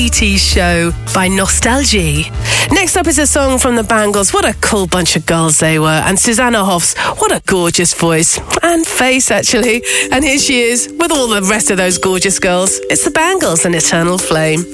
ET Show by Nostalgie. Next up is a song from the Bangles. What a cool bunch of girls they were. And Susanna Hoffs, what a gorgeous voice. And face, actually. And here she is with all the rest of those gorgeous girls. It's the Bangles and Eternal Flame.